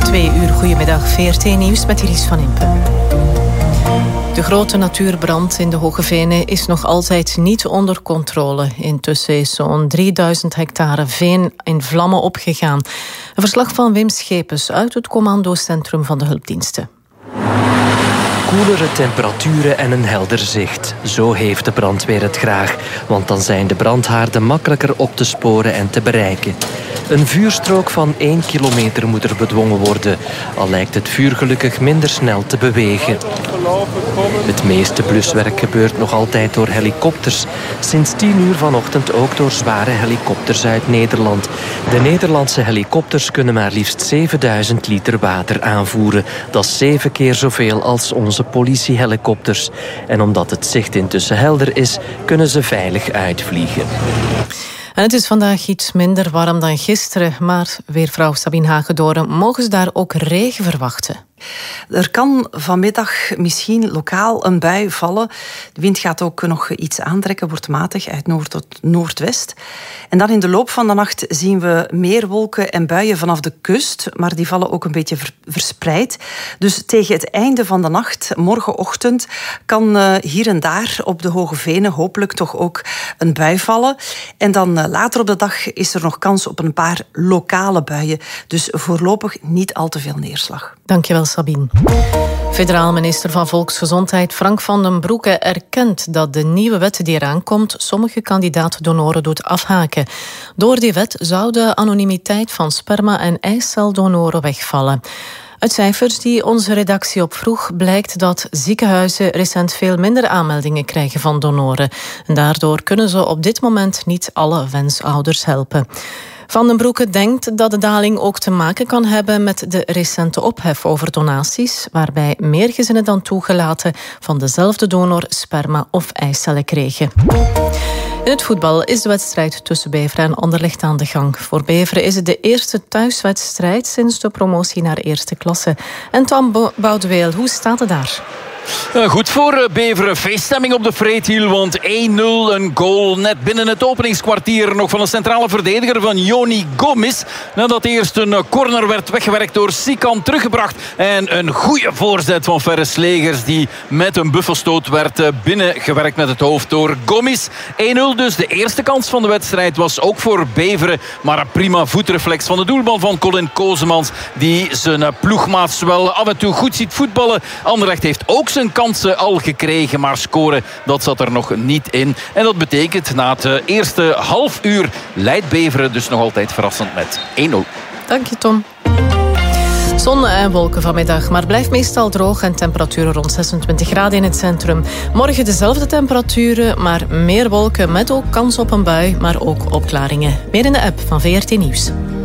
2 uur, goedemiddag, VRT Nieuws met Iris van Impen. De grote natuurbrand in de Hoge Venen is nog altijd niet onder controle. Intussen is zo'n 3000 hectare veen in vlammen opgegaan. Een verslag van Wim Schepens uit het commandocentrum van de hulpdiensten. Koelere temperaturen en een helder zicht. Zo heeft de brandweer het graag. Want dan zijn de brandhaarden makkelijker op te sporen en te bereiken. Een vuurstrook van 1 kilometer moet er bedwongen worden. Al lijkt het vuur gelukkig minder snel te bewegen. Het meeste bluswerk gebeurt nog altijd door helikopters. Sinds 10 uur vanochtend ook door zware helikopters uit Nederland. De Nederlandse helikopters kunnen maar liefst 7000 liter water aanvoeren. Dat is 7 keer zoveel als onze politiehelikopters. En omdat het zicht intussen helder is, kunnen ze veilig uitvliegen. En het is vandaag iets minder warm dan gisteren, maar weervrouw Sabine Hagedoren, mogen ze daar ook regen verwachten? Er kan vanmiddag misschien lokaal een bui vallen. De wind gaat ook nog iets aantrekken, wordt matig uit noord tot noordwest. En dan in de loop van de nacht zien we meer wolken en buien vanaf de kust, maar die vallen ook een beetje verspreid. Dus tegen het einde van de nacht, morgenochtend, kan hier en daar op de Hoge Venen hopelijk toch ook een bui vallen. En dan later op de dag is er nog kans op een paar lokale buien. Dus voorlopig niet al te veel neerslag. Dankjewel, Sabine. Federaal minister van Volksgezondheid Frank van den Broeke erkent dat de nieuwe wet die eraan komt sommige kandidaat-donoren doet afhaken. Door die wet zou de anonimiteit van sperma- en eiceldonoren wegvallen. Uit cijfers die onze redactie opvroeg blijkt dat ziekenhuizen recent veel minder aanmeldingen krijgen van donoren. En daardoor kunnen ze op dit moment niet alle wensouders helpen. Van den Broeke denkt dat de daling ook te maken kan hebben met de recente ophef over donaties, waarbij meer gezinnen dan toegelaten van dezelfde donor sperma of eicellen kregen. In het voetbal is de wedstrijd tussen Beveren en Anderlecht aan de gang. Voor Beveren is het de eerste thuiswedstrijd sinds de promotie naar eerste klasse. En Tom Boudeweel, hoe staat het daar? Goed voor Beveren. Feeststemming op de Vreethiel, want 1-0, een goal net binnen het openingskwartier nog van een centrale verdediger van Joni Gomis. Nadat eerst een corner werd weggewerkt door Sikan, teruggebracht. En een goede voorzet van Ferre Slegers die met een buffelstoot werd binnengewerkt met het hoofd door Gomis. 1-0 dus. De eerste kans van de wedstrijd was ook voor Beveren. Maar een prima voetreflex van de doelman van Colin Kozemans, die zijn ploegmaats wel af en toe goed ziet voetballen. Anderlecht heeft ook zijn kansen al gekregen, maar scoren, dat zat er nog niet in. En dat betekent, na het eerste half uur leidt Beveren dus nog altijd verrassend met 1-0. Dank je, Tom. Zon en wolken vanmiddag, maar blijft meestal droog en temperaturen rond 26 graden in het centrum. Morgen dezelfde temperaturen, maar meer wolken met ook kans op een bui, maar ook opklaringen. Meer in de app van VRT Nieuws.